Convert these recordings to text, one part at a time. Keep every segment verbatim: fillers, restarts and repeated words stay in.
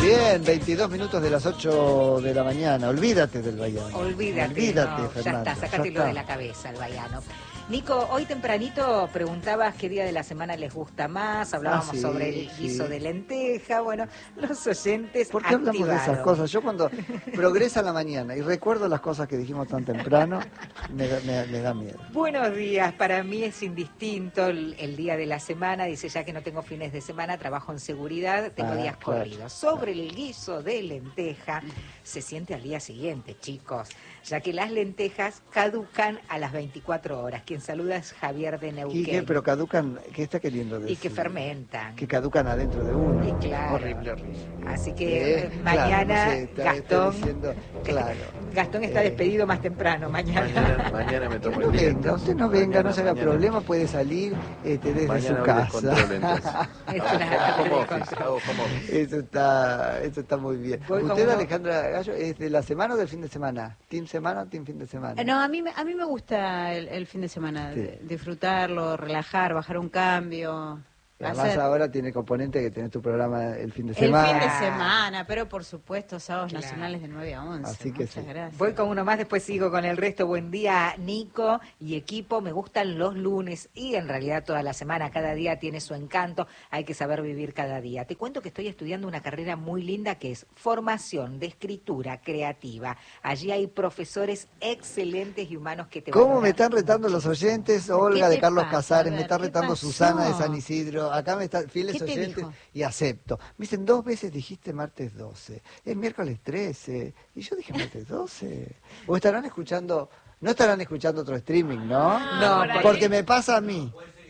Bien, veintidós minutos de las ocho de la mañana. Olvídate del Baiano. Olvídate, Olvídate, no, Fernando. Ya está, sacátelo de la cabeza el Baiano. Nico, hoy tempranito preguntabas qué día de la semana les gusta más, hablábamos ah, sí, sobre el guiso sí. de lenteja, bueno, los oyentes ¿Por qué hablamos de esas cosas? Yo cuando progresa la mañana y recuerdo las cosas que dijimos tan temprano, me, me, me da miedo. Buenos días, para mí es indistinto el, el día de la semana, dice ya que no tengo fines de semana, trabajo en seguridad, tengo Ah, días claro, corridos. Sobre claro. el guiso de lenteja, se siente al día siguiente, chicos, ya que las lentejas caducan a las veinticuatro horas. Quien saluda es Javier de Neuquén. ¿Qué, pero caducan, ¿qué está queriendo decir? Y que fermentan. Que caducan adentro de uno. Y claro. Horrible, horrible. Así que ¿Eh? mañana claro, no sé, está, Gastón, está diciendo, claro. Gastón está eh, despedido más temprano, mañana. Mañana, mañana me tomo no el día. venga, usted no venga, Mañana, no se haga mañana. problema, puede salir este, desde Mañana su hoy casa. descontrolo, entonces. Es Hago una- home office, hago home office. Eso está, eso está muy bien. Voy con ¿Usted, uno- Alejandra Gallo, es de la semana o del fin de semana? ¿Team semana o team fin de semana? No, a mí, me- a mí me gusta el, el fin de semana, Sí. de- disfrutarlo, relajar, bajar un cambio. Además hacer- ahora tiene componente que tenés tu programa el fin de el semana. fin de semana, pero por supuesto sábados Claro. nacionales de nueve a once. Así que Muchas sí. gracias. Voy con uno más, después sigo con el resto. Buen día, Nico y equipo. Me gustan los lunes y en realidad toda la semana. Cada día tiene su encanto. Hay que saber vivir cada día. Te cuento que estoy estudiando una carrera muy linda que es formación de escritura creativa. Allí hay profesores excelentes y humanos que te van a ¿Cómo me dar están retando los oyentes? Olga ¿Qué de te Carlos pasa? Casares, A me ver, está ¿qué retando pasó? Susana de San Isidro. Acá me están fieles ¿Qué te oyentes dijo? y acepto. Me dicen, dos veces dijiste martes doce, es miércoles trece. Y yo dije martes doce. ¿O estarán escuchando, no estarán escuchando otro streaming, no? No, por ahí. Porque me pasa a mí.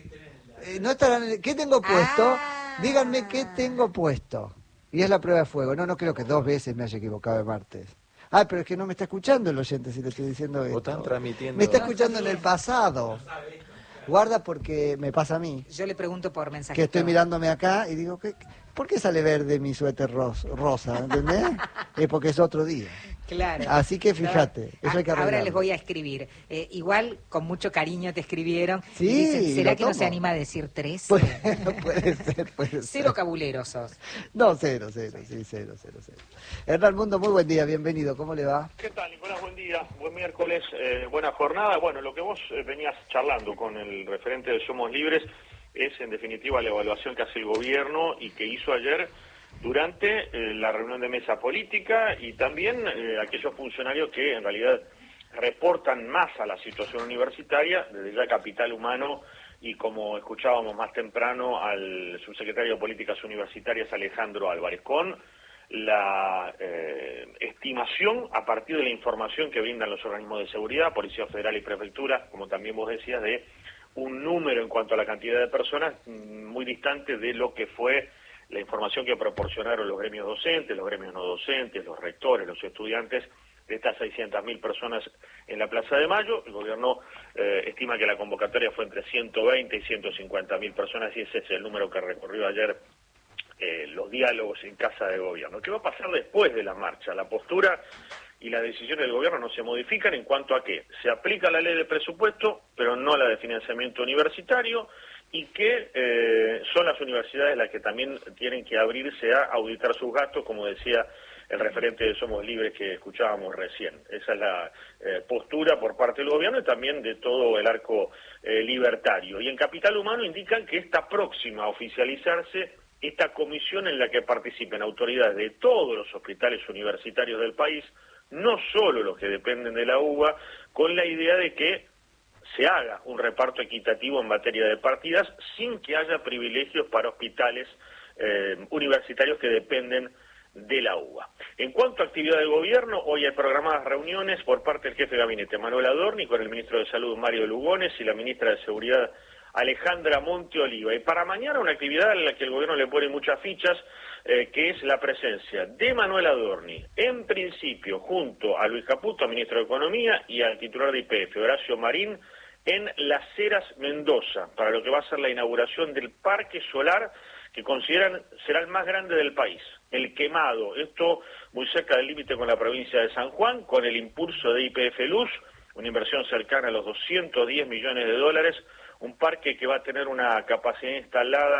Eh, no estarán, ¿qué tengo puesto? Ah. Díganme qué tengo puesto. Y es la prueba de fuego. No, no creo que dos veces me haya equivocado de martes. Ah, pero es que no me está escuchando el oyente si le estoy diciendo esto. O están transmitiendo. Me está escuchando en el pasado. Guarda porque me pasa a mí. Yo le pregunto por mensaje. Que estoy mirándome acá y digo, ¿qué, ¿por qué sale verde mi suéter ros- rosa? ¿Entendés? Es porque es otro día. Claro. Así que fíjate, eso hay que Ahora arreglarlo. les voy a escribir. Eh, igual, con mucho cariño te escribieron. Sí, y dicen, ¿será lo que no tomo. se anima a decir tres? Puede, puede ser, puede ser. Cero cabuleros sos. No, cero, cero, sí, cero, cero, cero. Hernán Mundo, muy buen día, bienvenido. ¿Cómo le va? ¿Qué tal, Nicolás? Buen día, buen miércoles, eh, buena jornada. Bueno, lo que vos eh, venías charlando con el referente de Somos Libres es, en definitiva, la evaluación que hace el gobierno y que hizo ayer durante eh, la reunión de mesa política y también eh, aquellos funcionarios que, en realidad, reportan más a la situación universitaria, desde ya Capital Humano y, como escuchábamos más temprano, al subsecretario de Políticas Universitarias, Alejandro Álvarez, con la eh, estimación a partir de la información que brindan los organismos de seguridad, Policía Federal y Prefectura, como también vos decías, de un número en cuanto a la cantidad de personas muy distante de lo que fue la información que proporcionaron los gremios docentes, los gremios no docentes, los rectores, los estudiantes de estas seiscientas mil personas en la Plaza de Mayo. El gobierno eh, estima que la convocatoria fue entre ciento veinte y ciento cincuenta mil personas y ese es el número que recorrió ayer Eh, los diálogos en Casa de Gobierno. ¿Qué va a pasar después de la marcha? La postura y las decisiones del gobierno no se modifican en cuanto a que se aplica la ley de presupuesto, pero no la de financiamiento universitario, y que eh, son las universidades las que también tienen que abrirse a auditar sus gastos, como decía el referente de Somos Libres que escuchábamos recién. Esa es la eh, postura por parte del gobierno y también de todo el arco eh, libertario. Y en Capital Humano indican que está próxima a oficializarse esta comisión en la que participen autoridades de todos los hospitales universitarios del país, no solo los que dependen de la U B A, con la idea de que se haga un reparto equitativo en materia de partidas sin que haya privilegios para hospitales eh, universitarios que dependen de la U B A. En cuanto a actividad del gobierno, hoy hay programadas reuniones por parte del jefe de gabinete Manuel Adorni con el ministro de Salud Mario Lugones y la ministra de Seguridad Alejandra Monte Oliva. Y para mañana una actividad en la que el gobierno le pone muchas fichas, eh, que es la presencia de Manuel Adorni, en principio junto a Luis Caputo, ministro de Economía, y al titular de Y P F, Horacio Marín, en Las Heras, Mendoza, para lo que va a ser la inauguración del parque solar que consideran será el más grande del país, el Quemado. Esto muy cerca del límite con la provincia de San Juan, con el impulso de Y P F Luz, una inversión cercana a los doscientos diez millones de dólares, un parque que va a tener una capacidad instalada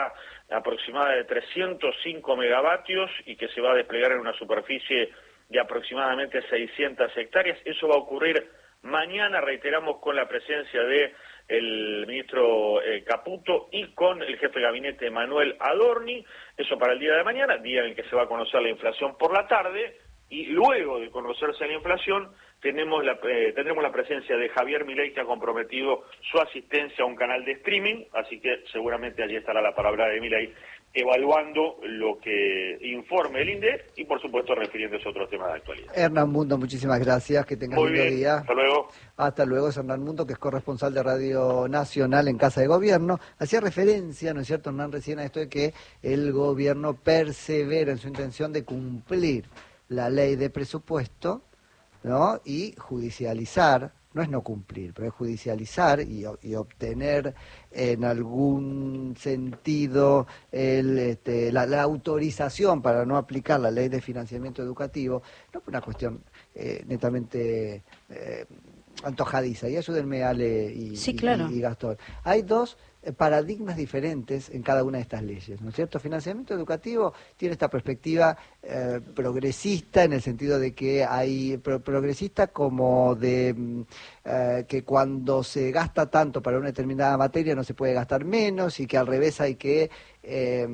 aproximada de trescientos cinco megavatios y que se va a desplegar en una superficie de aproximadamente seiscientas hectáreas. Eso va a ocurrir mañana, reiteramos, con la presencia de el ministro eh, Caputo y con el jefe de gabinete Manuel Adorni. Eso para el día de mañana, día en el que se va a conocer la inflación por la tarde, y luego de conocerse la inflación tenemos la, eh, tendremos la presencia de Javier Milei, que ha comprometido su asistencia a un canal de streaming, así que seguramente allí estará la palabra de Milei evaluando lo que informe el INDEC y por supuesto refiriéndose a otros temas de actualidad. Hernán Mundo, muchísimas gracias, que tengas un lindo día. Hasta luego. Hasta luego, es Hernán Mundo, que es corresponsal de Radio Nacional en Casa de Gobierno. Hacía referencia, ¿no es cierto, Hernán, recién a esto de que el gobierno persevera en su intención de cumplir la ley de presupuesto, ¿no? Y judicializar, no es no cumplir, pero es judicializar y, y obtener en algún sentido el, este, la, la autorización para no aplicar la ley de financiamiento educativo, no por una cuestión eh, netamente eh, antojadiza. Y ayúdenme, Ale y, sí, claro. y, y Gastón. Hay dos paradigmas diferentes en cada una de estas leyes, ¿no es cierto? Financiamiento educativo tiene esta perspectiva eh, progresista, en el sentido de que hay pro progresista como de eh, que cuando se gasta tanto para una determinada materia no se puede gastar menos, y que al revés hay que eh,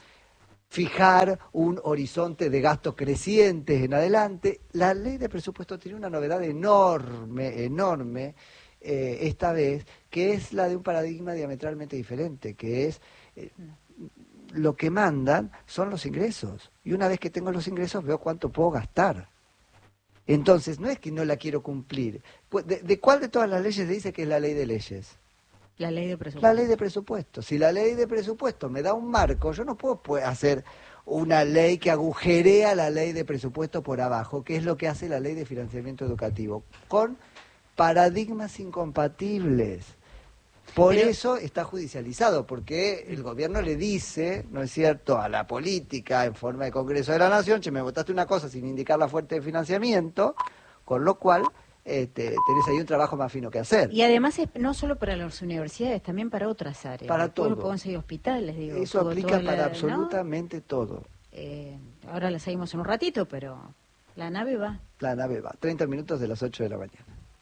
fijar un horizonte de gastos crecientes en adelante. La ley de presupuesto tiene una novedad enorme, enorme, Eh, esta vez, que es la de un paradigma diametralmente diferente, que es eh, lo que mandan son los ingresos, y una vez que tengo los ingresos veo cuánto puedo gastar. Entonces no es que no la quiero cumplir. ¿De, de cuál de todas las leyes dice que es la ley de leyes? La ley de presupuesto. La ley de presupuesto. Si la ley de presupuesto me da un marco, yo no puedo hacer una ley que agujerea la ley de presupuesto por abajo, que es lo que hace la ley de financiamiento educativo, con paradigmas incompatibles. Por Pero, eso está judicializado, porque el gobierno le dice, ¿no es cierto?, a la política en forma de Congreso de la Nación: che, me votaste una cosa sin indicar la fuente de financiamiento, con lo cual este, tenés ahí un trabajo más fino que hacer. Y además es no solo para las universidades, también para otras áreas. Para todo. Pueden conseguir hospitales, digo. Eso todo, aplica para la, absolutamente ¿no? todo. Eh, ahora la seguimos en un ratito, pero la nave va. La nave va. treinta minutos de las ocho de la mañana.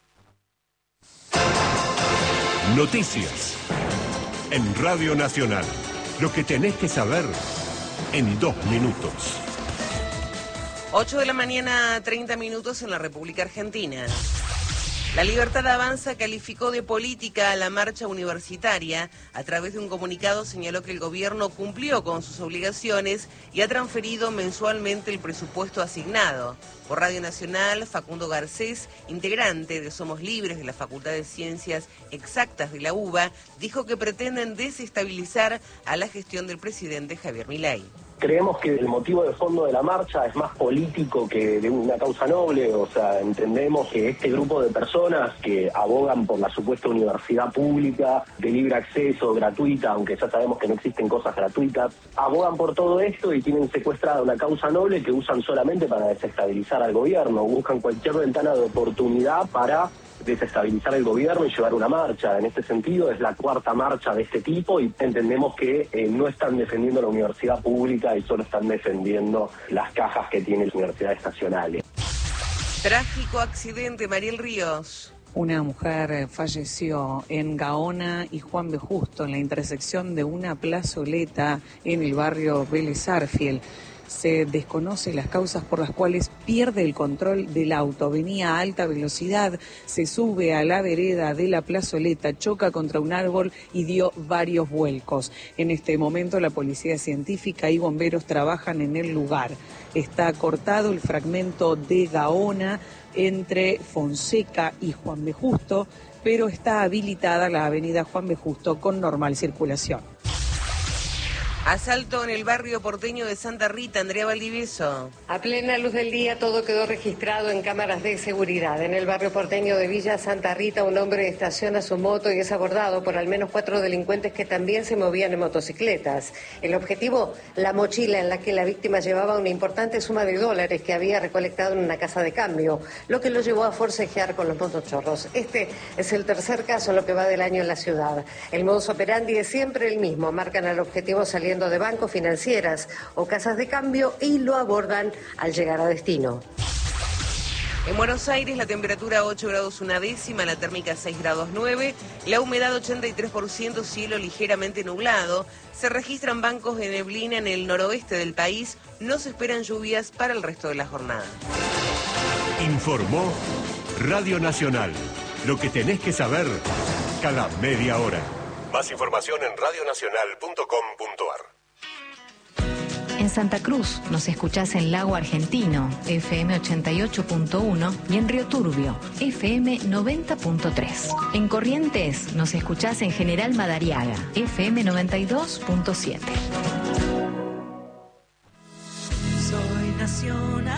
Noticias en Radio Nacional. Lo que tenés que saber en dos minutos. ocho de la mañana, treinta minutos en la República Argentina. La Libertad Avanza calificó de política a la marcha universitaria. A través de un comunicado señaló que el gobierno cumplió con sus obligaciones y ha transferido mensualmente el presupuesto asignado. Por Radio Nacional, Facundo Garcés, integrante de Somos Libres de la Facultad de Ciencias Exactas de la UBA, dijo que pretenden desestabilizar a la gestión del presidente Javier Milei. Creemos que el motivo de fondo de la marcha es más político que de una causa noble. O sea, entendemos que este grupo de personas que abogan por la supuesta universidad pública de libre acceso, gratuita, aunque ya sabemos que no existen cosas gratuitas, abogan por todo esto y tienen secuestrada una causa noble que usan solamente para desestabilizar al gobierno. Buscan cualquier ventana de oportunidad para desestabilizar el gobierno y llevar una marcha. En este sentido es la cuarta marcha de este tipo y entendemos que eh, no están defendiendo la universidad pública y solo están defendiendo las cajas que tienen las universidades nacionales. Trágico accidente, Mariel Ríos. Una mujer falleció en Gaona y Juan B. Justo, en la intersección de una plazoleta en el barrio Vélez Sarsfield. Se desconocen las causas por las cuales pierde el control del auto. Venía a alta velocidad, se sube a la vereda de la plazoleta, choca contra un árbol y dio varios vuelcos. En este momento la policía científica y bomberos trabajan en el lugar. Está cortado el fragmento de Gaona entre Fonseca y Juan B. Justo, pero está habilitada la avenida Juan B. Justo con normal circulación. Asalto en el barrio porteño de Santa Rita, Andrea Valdivieso. A plena luz del día todo quedó registrado en cámaras de seguridad. En el barrio porteño de Villa Santa Rita, un hombre estaciona su moto y es abordado por al menos cuatro delincuentes que también se movían en motocicletas. El objetivo, la mochila en la que la víctima llevaba una importante suma de dólares que había recolectado en una casa de cambio, lo que lo llevó a forcejear con los motochorros. Este es el tercer caso en lo que va del año en la ciudad. El modus operandi es siempre el mismo, marcan al objetivo saliendo saliendo de bancos, financieras o casas de cambio y lo abordan al llegar a destino. En Buenos Aires la temperatura ocho grados una décima, la térmica seis grados nueve, la humedad ochenta y tres por ciento, cielo ligeramente nublado. Se registran bancos de neblina en el noroeste del país, no se esperan lluvias para el resto de la jornada. Informó Radio Nacional. Lo que tenés que saber cada media hora. Más información en radio nacional punto com punto a r. En Santa Cruz nos escuchás en Lago Argentino, F M ochenta y ocho punto uno, y en Río Turbio, F M noventa punto tres. En Corrientes nos escuchás en General Madariaga, F M noventa y dos punto siete. Soy nacional.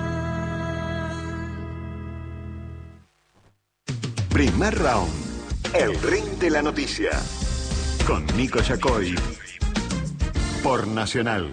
Primer round. El ring de la noticia. Con Nico Yacoy. Por Nacional.